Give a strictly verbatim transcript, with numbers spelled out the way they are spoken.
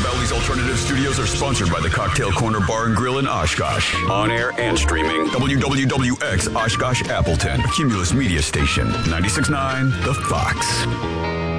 Bally's Alternative Studios are sponsored by the Cocktail Corner Bar and Grill in Oshkosh. On air and streaming. W W W X Oshkosh Appleton. A Cumulus Media Station. ninety-six point nine The Fox.